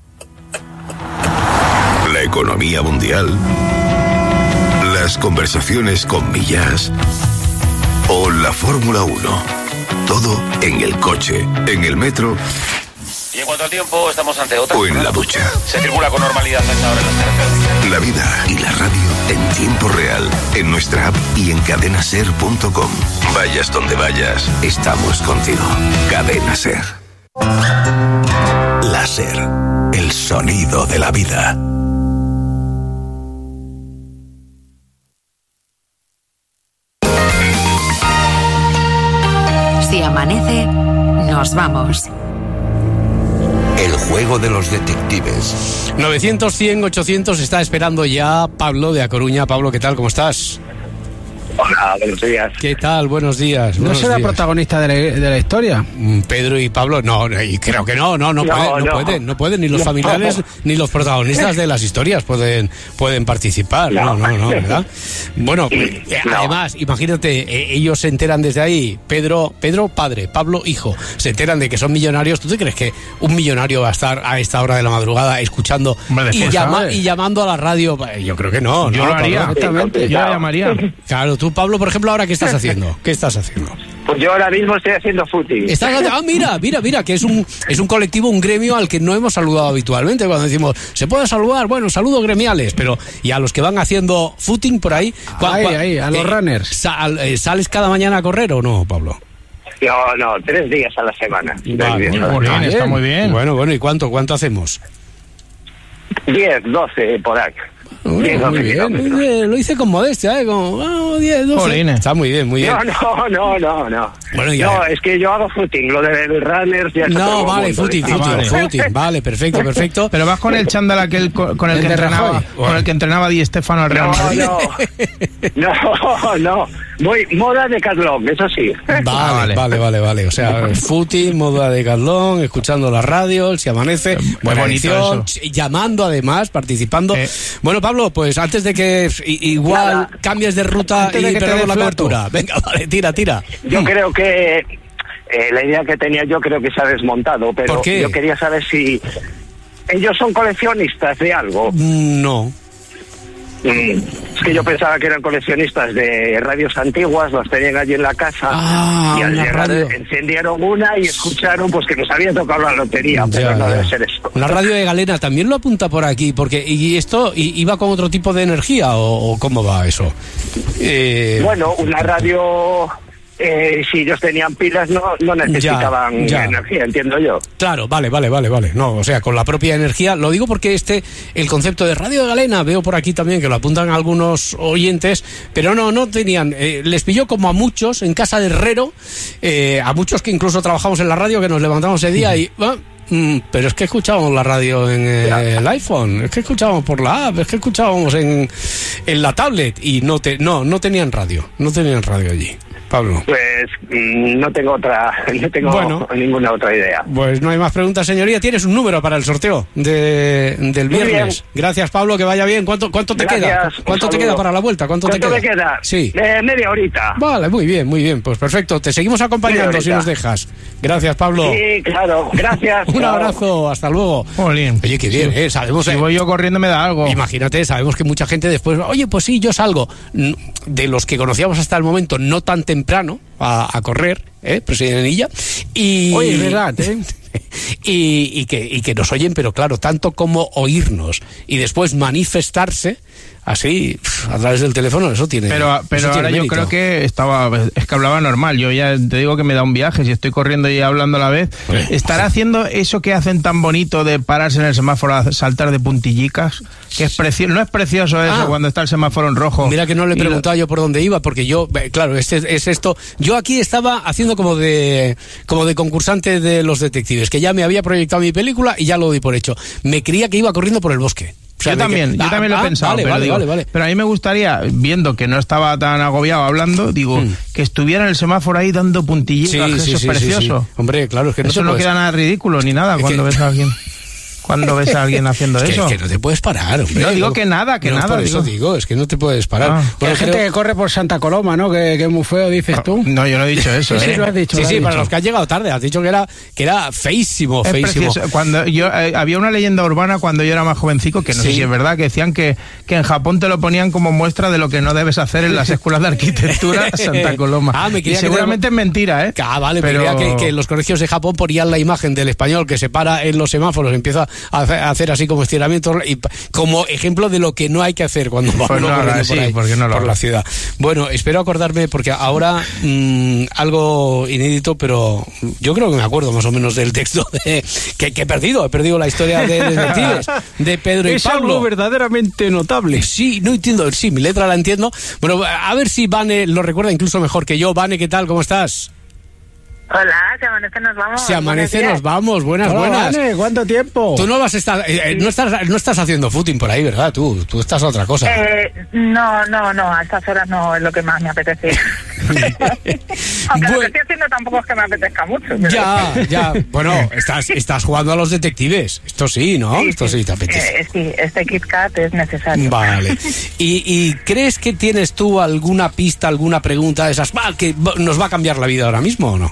La economía mundial. Las conversaciones con Millás. O la Fórmula 1. Todo en el coche, en el metro. Y en cuanto al tiempo, estamos ante otra. O en la ducha. Se circula con normalidad a esta hora en las carreteras. La vida y la radio en tiempo real. En nuestra app y en cadenaser.com. Vayas donde vayas, estamos contigo. Cadena SER. La SER. El sonido de la vida. Si amanece, nos vamos. El juego de los detectives. 900, 100, 800 está esperando ya Pablo de A Coruña. Pablo, ¿qué tal? ¿Cómo estás? Hola, buenos días. ¿Qué tal? Buenos días. ¿No será protagonista de la historia? Pedro y Pablo, no, y creo que no pueden, ni los familiares ni los protagonistas de las historias pueden participar. No, ¿verdad? Bueno, además, imagínate, ellos se enteran desde ahí, Pedro padre, Pablo hijo, se enteran de que son millonarios. ¿Tú te crees que un millonario va a estar a esta hora de la madrugada escuchando y llamando a la radio? Yo creo que no. Yo lo haría, exactamente. Yo la llamaría. Claro, tú, Pablo, por ejemplo, ahora ¿qué estás haciendo? ¿Qué estás haciendo? Pues yo ahora mismo estoy haciendo footing. Mira, que es un colectivo, un gremio al que no hemos saludado habitualmente. Cuando decimos, ¿se puede saludar? Bueno, saludos gremiales, pero y a los que van haciendo footing por ahí. Ahí, a los runners. ¿Sales cada mañana a correr o no, Pablo? No, 3 días a la semana. Está muy bien. Bueno, ¿y cuánto hacemos? 10, 12 por ahí. Muy bien. Lo hice con modestia, como 10, 12. Está muy bien, muy bien. No. Bueno, no, es que yo hago footing, lo del runners ya está. No, vale, footing. Vale, perfecto. Pero vas con el chándal aquel con el que entrenaba Di Stéfano al Real Madrid. No. Voy moda Decathlon, eso sí. Vale. O sea, footing, moda Decathlon, escuchando la radio, si amanece, buena edición, llamando además, participando. Bueno, Pablo, pues antes de que igual cambies de ruta y perdamos la cobertura. Venga, vale, tira. Yo creo que la idea que tenía yo creo que se ha desmontado, pero ¿por qué? Yo quería saber si ellos son coleccionistas de algo. No. Es que yo pensaba que eran coleccionistas de radios antiguas, las tenían allí en la casa y al llegar encendieron una y escucharon pues que nos había tocado la lotería, pero no debe ser esto. Una radio de Galena también lo apunta por aquí, porque ¿y esto iba con otro tipo de energía o cómo va eso? Bueno, una radio... si ellos tenían pilas no necesitaban energía, entiendo yo. Claro, vale. No, o sea, con la propia energía. Lo digo porque el concepto de Radio de Galena, veo por aquí también que lo apuntan algunos oyentes, pero no tenían. Les pilló como a muchos en casa de Herrero, a muchos que incluso trabajamos en la radio, que nos levantamos ese día y... pero es que escuchábamos la radio en el iPhone, es que escuchábamos por la app, es que escuchábamos en la tablet y no tenían radio allí. Pablo? Pues no tengo ninguna otra idea. Pues no hay más preguntas, señoría. Tienes un número para el sorteo del viernes. Gracias, Pablo, que vaya bien. ¿Cuánto te queda? ¿Cuánto te queda para la vuelta? ¿Cuánto te me queda? Sí. Media horita. Vale, muy bien. Pues perfecto. Te seguimos acompañando si nos dejas. Gracias, Pablo. Sí, claro. Gracias. Un abrazo. Hasta luego. Jolín. Oye, qué bien, sabemos... Si voy yo corriendo me da algo. Imagínate, sabemos que mucha gente después... Oye, pues sí, yo salgo. De los que conocíamos hasta el momento, no tan temprano a correr, presidenilla. Oye, es verdad, y que nos oyen, pero claro, tanto como oírnos y después manifestarse así a través del teléfono, eso tiene. Pero ahora yo creo que es que hablaba normal. Yo ya te digo que me da un viaje si estoy corriendo y hablando a la vez. ¿Estará haciendo eso que hacen tan bonito de pararse en el semáforo a saltar de puntillicas? Que es precioso. No es precioso eso cuando está el semáforo en rojo. Mira que no le preguntaba yo por dónde iba, porque yo, claro, es esto. Yo aquí estaba haciendo como de concursante de Los Detectives, que ya me había proyectado mi película y ya lo di por hecho. Me creía que iba corriendo por el bosque. O sea, yo también lo he pensado. Vale. Pero a mí me gustaría, viendo que no estaba tan agobiado hablando, que estuviera en el semáforo ahí dando puntillitas, eso es precioso. Sí. Hombre, claro, es que eso no queda nada ridículo ni nada cuando ves a alguien. Cuando ves a alguien haciendo eso. Es que no te puedes parar, hombre. No, digo que nada. Por eso digo, es que no te puedes parar. Hay gente que corre por Santa Coloma, ¿no? Que es muy feo, dices tú. No, yo no he dicho eso. Sí, lo has dicho. Sí, para los que han llegado tarde. Has dicho que era feísimo. Precioso. Cuando había una leyenda urbana cuando yo era más jovencico, que no sé si es verdad, que decían que en Japón te lo ponían como muestra de lo que no debes hacer en las escuelas de arquitectura Santa Coloma. Y seguramente es mentira, ¿eh? Vale, pero creía que en los colegios de Japón ponían la imagen del español que se para en los semáforos, empieza a hacer así como estiramientos y como ejemplo de lo que no hay que hacer cuando vamos por la ciudad. Bueno, espero acordarme porque ahora algo inédito, pero yo creo que me acuerdo más o menos del texto que he perdido la historia de detectives de Pedro y Pablo. Es algo verdaderamente notable. Sí, no entiendo, sí, mi letra la entiendo. Bueno, a ver si Vane lo recuerda incluso mejor que yo. Vane, ¿qué tal? ¿Cómo estás? Hola, se amanece, nos vamos. Se amanece, nos vamos. Buenas. Vale, ¿cuánto tiempo? Tú no vas a estar, no estás haciendo footing por ahí, ¿verdad? Tú estás a otra cosa. No, a estas horas no es lo que más me apetece. Aunque lo que estoy haciendo tampoco es que me apetezca mucho. Pero... Ya. Bueno, estás jugando a Los Detectives. Esto sí, ¿no? Esto sí te apetece. Sí, este Kit Kat es necesario. Vale. ¿Y crees que tienes tú alguna pista, alguna pregunta de esas que nos va a cambiar la vida ahora mismo o no?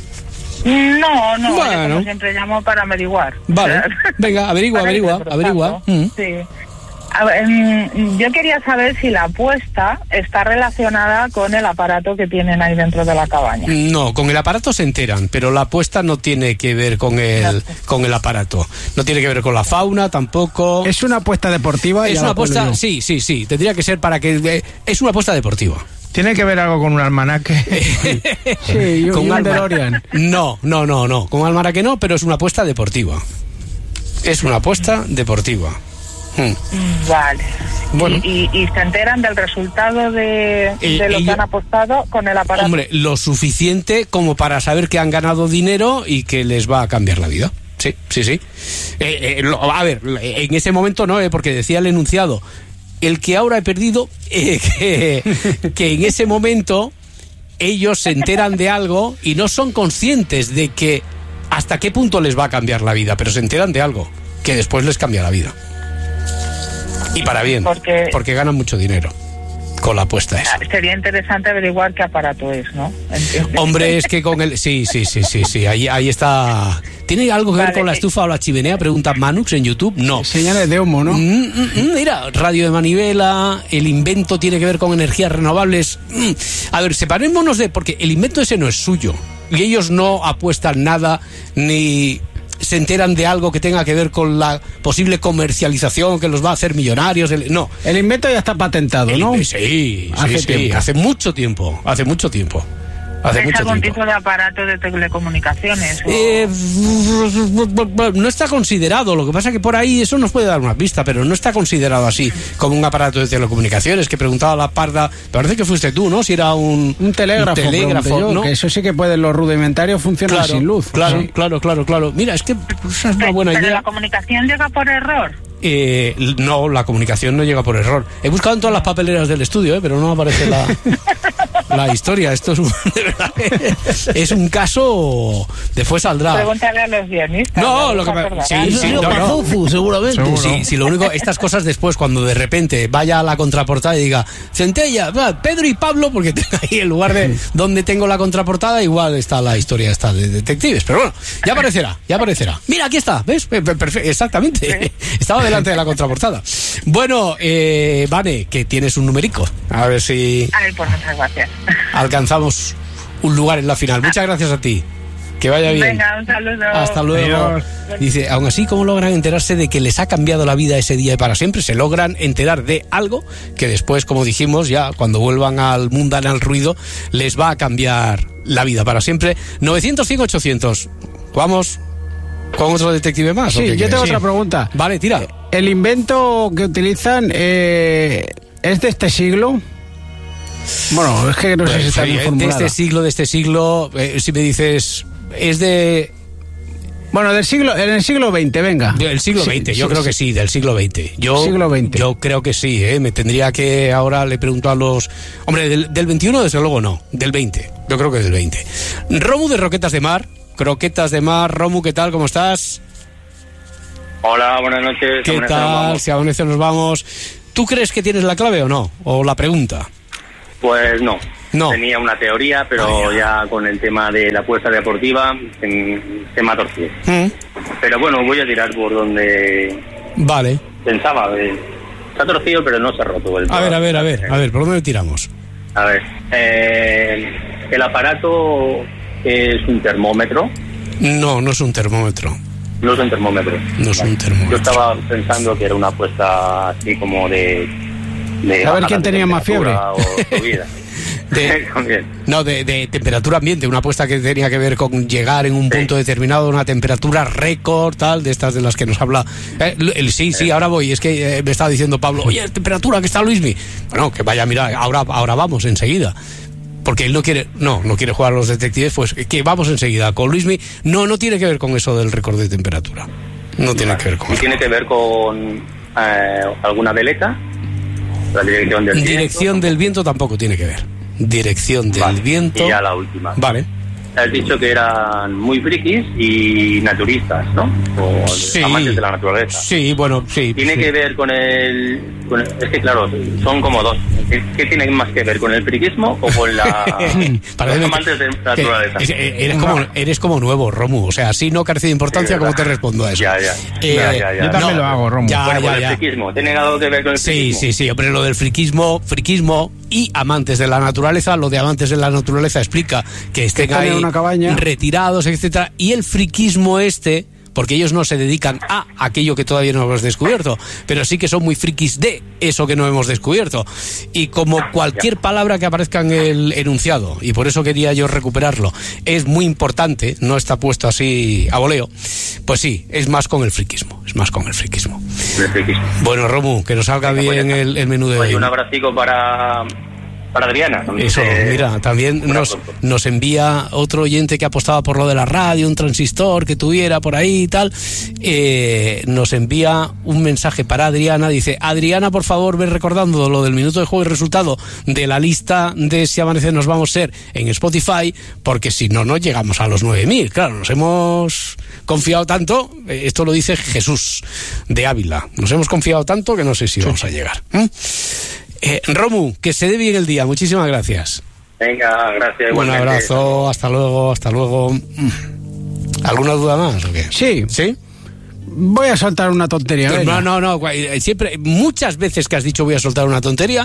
No, bueno. Yo como siempre llamo para averiguar. Vale, venga, averigua. Sí. A ver, yo quería saber si la apuesta está relacionada con el aparato que tienen ahí dentro de la cabaña. No, con el aparato se enteran, pero la apuesta no tiene que ver con el aparato. No tiene que ver con la fauna tampoco. ¿Es una apuesta deportiva? Es una apuesta, sí. Tendría que ser para que... Es una apuesta deportiva. ¿Tiene que ver algo con un almanaque? Sí, con un DeLorean. No. Con un almanaque no, pero es una apuesta deportiva. Vale. Bueno. ¿Y se enteran del resultado de lo que han apostado con el aparato? Hombre, lo suficiente como para saber que han ganado dinero y que les va a cambiar la vida. Sí. A ver, en ese momento no, porque decía el enunciado... El que ahora he perdido, que en ese momento ellos se enteran de algo y no son conscientes de que hasta qué punto les va a cambiar la vida, pero se enteran de algo que después les cambia la vida. Y para bien, porque ganan mucho dinero con la apuesta esa. Sería interesante averiguar qué aparato es, ¿no? Hombre, es que con el... Sí, ahí está... ¿Tiene algo que ver con la estufa o la chimenea? Pregunta Manux en YouTube. No. Señales de humo, ¿no? Mira, radio de manivela, el invento tiene que ver con energías renovables. A ver, separémonos porque el invento ese no es suyo. Y ellos no apuestan nada ni... se enteran de algo que tenga que ver con la posible comercialización que los va a hacer millonarios. No. El invento ya está patentado, ¿no? Sí, hace mucho tiempo. ¿Es algún tipo de aparato de telecomunicaciones? No está considerado. Lo que pasa es que por ahí eso nos puede dar una pista, pero no está considerado así como un aparato de telecomunicaciones. Que preguntaba la parda, parece que fuiste tú, ¿no? Si era un telégrafo, ¿no? Que eso sí que pueden, los rudimentarios funcionan sin luz. Claro. Mira, es que esa es una buena idea. ¿Pero la comunicación llega por error? No, la comunicación no llega por error. He buscado en todas las papeleras del estudio, pero no aparece la historia. Esto es de verdad, es un caso. Después saldrá. Pregúntale a los guionistas. No, lo que seguramente. Sí, lo único, estas cosas después, cuando de repente vaya a la contraportada y diga Centella, Pedro y Pablo, porque ahí en lugar de donde tengo la contraportada, igual está la historia esta de detectives. Pero bueno, ya aparecerá. Mira, aquí está, ¿ves? Perfecto, exactamente. Estaba delante de la contraportada. Bueno, Vane, que tienes un numerico. A ver si Pues muchas gracias. alcanzamos un lugar en la final. Muchas gracias a ti. Que vaya bien. Venga, un saludo. Hasta luego. Adiós. Dice, aún así, ¿cómo logran enterarse de que les ha cambiado la vida ese día y para siempre? Se logran enterar de algo que después, como dijimos, ya cuando vuelvan al mundan al ruido, les va a cambiar la vida para siempre. 900, 100, 800. Vamos con otro detective más. Sí, yo tengo otra pregunta. Vale, tira. ¿El invento que utilizan es de este siglo? Bueno, es que no sé si está bien formulada. De este siglo, si me dices, es de... Bueno, en el siglo XX, venga. Del siglo XX, yo creo que sí, del siglo XX. Siglo XX. Yo creo que sí, me tendría que... Ahora le pregunto a los... Hombre, del 21 desde luego no, del 20, yo creo que del 20. Romu de Croquetas de Mar, Romu, ¿qué tal? ¿Cómo estás? Hola, buenas noches. ¿Qué tal? Si amanece nos vamos. ¿Tú crees que tienes la clave o no? ¿O la pregunta? Pues no. Tenía una teoría, pero ya con el tema de la apuesta deportiva se me ha torcido. Pero bueno, voy a tirar por donde... Vale. Pensaba. Se ha torcido, pero no se ha roto. A ver, ¿por dónde le tiramos? A ver, el aparato es un termómetro. No es un termómetro. No es un termómetro. No es un termómetro. Yo estaba pensando que era una apuesta así como de a ver quién tenía más fiebre. O subida. De temperatura ambiente, una apuesta que tenía que ver con llegar en un punto determinado, una temperatura récord, tal, de estas de las que nos habla. Sí, ahora voy. Es que me estaba diciendo Pablo, oye, temperatura que está Luismi. Bueno, que vaya, mira, ahora vamos enseguida. Porque él no quiere jugar a los detectives, pues que vamos enseguida con Luismi. No tiene que ver con eso del récord de temperatura. No tiene que ver con eso. ¿Tiene que ver con alguna veleta? La dirección del viento tampoco tiene que ver. Dirección del viento. Y ya la última. Vale. Has dicho que eran muy frikis y naturistas, ¿no? O amantes de la naturaleza. Sí, bueno, sí. ¿Tiene que ver con el...? Es que claro, son como dos. ¿Qué tiene más que ver, con el friquismo o con los amantes de la naturaleza? Eres como nuevo, Romu. O sea, así no carece de importancia, ¿cómo te respondo a eso? Ya. Yo también lo hago, Romu. Con el friquismo. ¿Tiene algo que ver con el friquismo? Sí, hombre, lo del friquismo y amantes de la naturaleza. Lo de amantes de la naturaleza explica que estén ahí una cabaña, retirados, etcétera, y el friquismo porque ellos no se dedican a aquello que todavía no hemos descubierto, pero sí que son muy frikis de eso que no hemos descubierto, y como cualquier palabra que aparezca en el enunciado, y por eso quería yo recuperarlo, es muy importante, no está puesto así a voleo, pues sí, es más con el friquismo. Bueno, Romu, que nos salga bien el menú de hoy. Un abracico para Adriana. Eso, mira, también nos envía otro oyente que apostaba por lo de la radio, un transistor que tuviera por ahí y tal. Nos envía un mensaje para Adriana. Dice, Adriana, por favor, ve recordando lo del minuto de juego y resultado de la lista de Si Amanece Nos Vamos a Ser en Spotify, porque si no llegamos a los 9.000. Claro, nos hemos confiado tanto, esto lo dice Jesús de Ávila, nos hemos confiado tanto que no sé si vamos a llegar. Romu, que se dé bien el día. Muchísimas gracias. Venga, gracias. Un abrazo, hasta luego. ¿Alguna duda más o qué? Sí. Voy a soltar una tontería. No. Siempre, muchas veces que has dicho voy a soltar una tontería,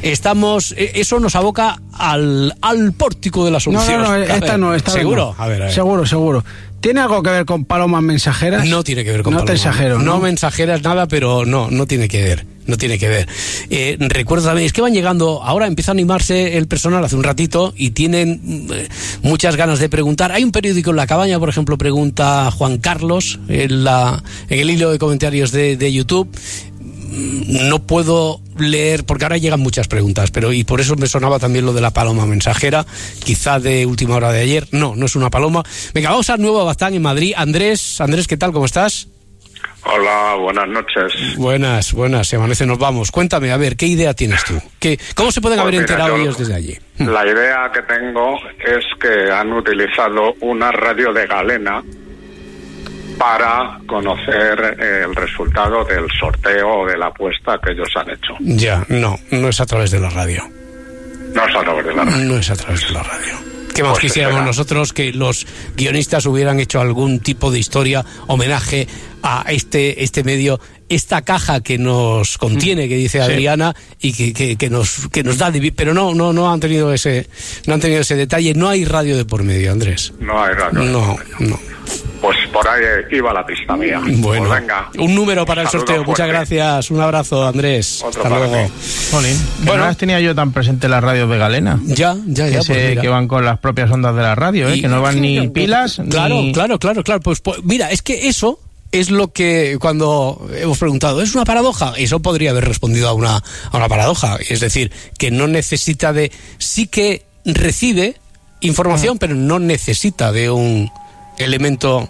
eso nos aboca al pórtico de la solución. No, esta no. ¿Seguro? A ver. Seguro. ¿Tiene algo que ver con palomas mensajeras? No tiene que ver con palomas. No te exagero, ¿no? No mensajeras nada, pero no tiene que ver. No tiene que ver. Recuerdo también, es que van llegando, ahora empieza a animarse el personal hace un ratito y tienen muchas ganas de preguntar. Hay un periódico en la cabaña, por ejemplo, pregunta Juan Carlos en el hilo de comentarios de YouTube. No puedo leer porque ahora llegan muchas preguntas, y por eso me sonaba también lo de la paloma mensajera, quizá de última hora de ayer. No es una paloma. Venga, vamos al Nuevo Baztán en Madrid. Andrés, ¿qué tal? ¿Cómo estás? Hola, buenas noches. Buenas, se amanece, nos vamos. Cuéntame, a ver, ¿qué idea tienes tú? ¿Cómo se pueden haber enterado ellos desde allí? La idea que tengo es que han utilizado una radio de galena para conocer el resultado del sorteo o de la apuesta que ellos han hecho. Ya, no es a través de la radio. No es a través de la radio. No es a través de la radio. ¿Qué más quisiéramos nosotros que los guionistas hubieran hecho algún tipo de historia, homenaje a este medio, esta caja que nos contiene, que dice Adriana, y que nos da, pero no han tenido ese detalle. No hay radio de por medio, Andrés. No hay radio. No. Pues por ahí iba la pista mía. Bueno, pues venga. Un número para el sorteo. Fuerte. Muchas gracias. Un abrazo, Andrés. Otro hasta luego. Jolín, bueno, no las tenía yo tan presente las radios de galena. Ya. Que van con las propias ondas de la radio, que no van ni pilas. Claro. Pues mira, es que eso es lo que cuando hemos preguntado, ¿es una paradoja? Eso podría haber respondido a una paradoja. Es decir, que no necesita de... Sí que recibe información, pero no necesita de un elemento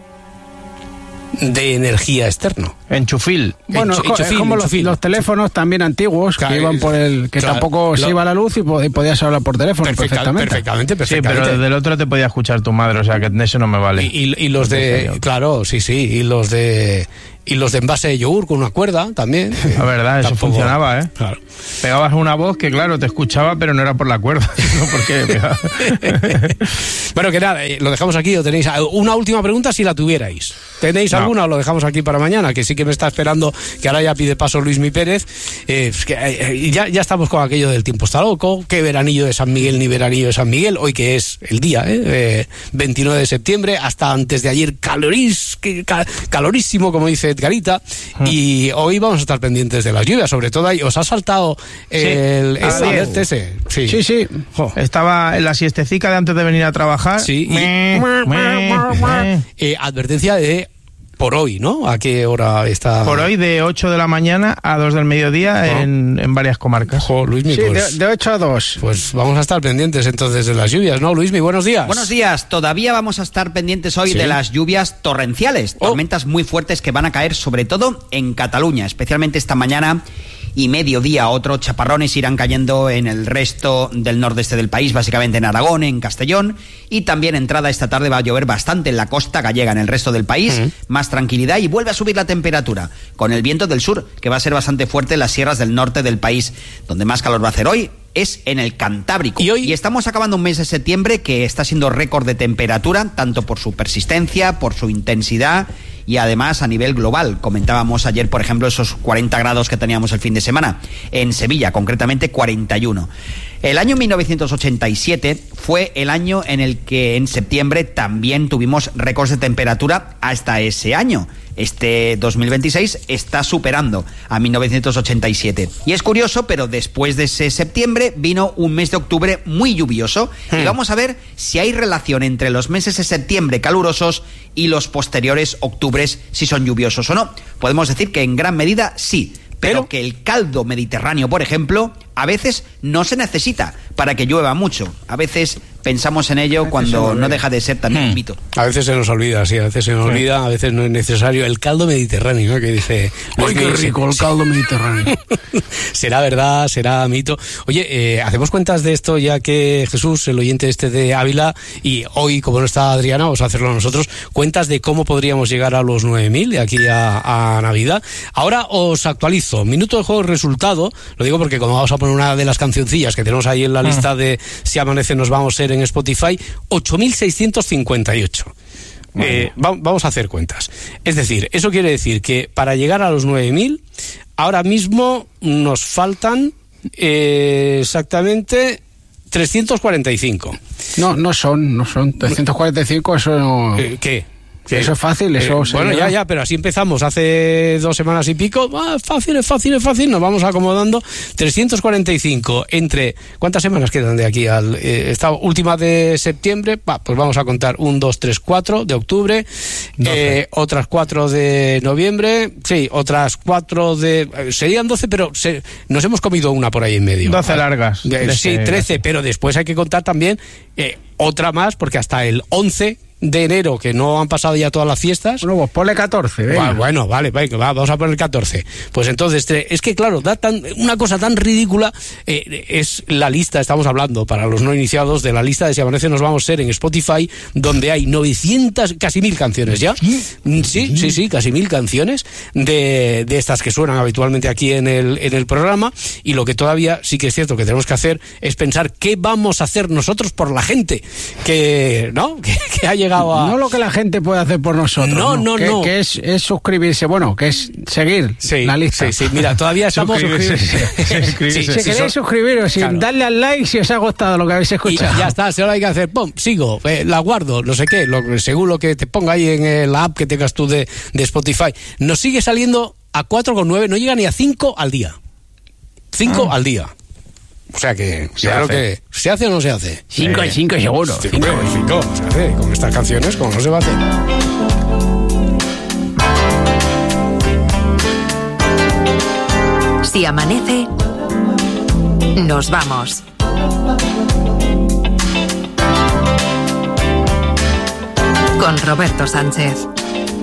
de energía externo. Enchufil. Bueno, es como los teléfonos también antiguos, que iban por que tampoco se iba la luz y podías hablar por teléfono perfectamente. Sí, pero desde el otro te podía escuchar tu madre, o sea que eso no me vale. Y los de... Claro, sí, y los de envase de yogur con una cuerda también. La verdad, eso funcionaba, ¿eh? Claro. Pegabas una voz que, claro, te escuchaba, pero no era por la cuerda, sino porque... Bueno, que nada, lo dejamos aquí. ¿O tenéis una última pregunta si la tuvierais? ¿Tenéis alguna o lo dejamos aquí para mañana? Que sí que me está esperando, que ahora ya pide paso Luismi Pérez. Ya estamos con aquello del tiempo está loco. ¿Qué veranillo de San Miguel ni veranillo de San Miguel? Hoy que es el día, 29 de septiembre, hasta antes de ayer calorísimo, como dice Edgarita. Y hoy vamos a estar pendientes de las lluvias, sobre todo ahí. ¿Os ha saltado el alerta ese? Sí. Estaba en la siestecica de antes de venir a trabajar. Sí. Advertencia de por hoy, ¿no? ¿A qué hora está? Por hoy de 8 de la mañana a 2 del mediodía en varias comarcas. Luismi, sí, de 8 a 2. Pues vamos a estar pendientes entonces de las lluvias, ¿no, Luismi? Buenos días. Buenos días. Todavía vamos a estar pendientes hoy de las lluvias torrenciales, tormentas muy fuertes que van a caer sobre todo en Cataluña, especialmente esta mañana y mediodía. Otros chaparrones irán cayendo en el resto del nordeste del país, básicamente en Aragón, en Castellón, y también entrada esta tarde va a llover bastante en la costa gallega, en el resto del país, más tranquilidad y vuelve a subir la temperatura, con el viento del sur, que va a ser bastante fuerte en las sierras del norte del país. Donde más calor va a hacer hoy es en el Cantábrico. Y estamos acabando un mes de septiembre que está siendo récord de temperatura, tanto por su persistencia, por su intensidad y además a nivel global. Comentábamos ayer, por ejemplo, esos 40 grados que teníamos el fin de semana. En Sevilla, concretamente 41. El año 1987 fue el año en el que en septiembre también tuvimos récords de temperatura hasta ese año. Este 2026 está superando a 1987. Y es curioso, pero después de ese septiembre vino un mes de octubre muy lluvioso. Y vamos a ver si hay relación entre los meses de septiembre calurosos y los posteriores octubres, si son lluviosos o no. Podemos decir que en gran medida sí. Pero que el caldo mediterráneo, por ejemplo, a veces no se necesita para que llueva mucho. A veces pensamos en ello cuando no deja de ser también un mito. A veces se nos olvida, sí, a veces se nos olvida, a veces no es necesario. El caldo mediterráneo, ¿no? Que dice... ¡Ay, qué rico el caldo mediterráneo! ¿Será verdad? ¿Será mito? Oye, hacemos cuentas de esto ya que Jesús, el oyente de Ávila, y hoy, como no está Adriana, vamos a hacerlo nosotros, cuentas de cómo podríamos llegar a los 9.000 de aquí a Navidad. Ahora os actualizo. Minuto de juego resultado, lo digo porque como vamos a poner una de las cancioncillas que tenemos ahí en la lista de Si Amanece Nos Vamos a ser en Spotify, 8.658. Vamos a hacer cuentas. Es decir, eso quiere decir que para llegar a los 9.000, ahora mismo nos faltan exactamente 345. No son 345, eso no... ¿Qué? Eso es fácil, eso bueno, ya, pero así empezamos hace 2 semanas y pico. Es fácil, nos vamos acomodando. 345 entre... ¿Cuántas semanas quedan de aquí al esta última de septiembre? Pues vamos a contar 1, 2, 3, 4 de octubre, otras 4 de noviembre, sí, otras 4 de... Serían 12, pero nos hemos comido una por ahí en medio. 12 largas. Sí, 13, pero después hay que contar también otra más, porque hasta el 11... de enero, que no han pasado ya todas las fiestas. Bueno, pues ponle 14. Bueno, vale, vamos a poner 14. Pues entonces, es que claro, una cosa tan ridícula. Es la lista, estamos hablando, para los no iniciados, de la lista de Si Amanece Nos Vamos a Ser en Spotify, donde hay 900, casi 1000 canciones ya. Sí, casi 1000 canciones de estas que suenan habitualmente aquí en el programa. Y lo que todavía sí que es cierto que tenemos que hacer es pensar qué vamos a hacer nosotros por la gente que ha llegado a... No lo que la gente puede hacer por nosotros. No. Que es suscribirse, que es seguir la lista. Sí, mira, todavía estamos... Si queréis suscribiros y darle al like si os ha gustado lo que habéis escuchado. Y ya está, si ahora hay que hacer, sigo, la guardo, no sé qué, según lo que te ponga ahí en la app que tengas tú de Spotify. Nos sigue saliendo a 4,9, no llega ni a 5 al día. 5 al día. O sea que, claro que, ¿se hace o no se hace? 5 y 5 seguro. 5 se hace, con estas canciones, como no se va a hacer. Si amanece, nos vamos. Con Roberto Sánchez.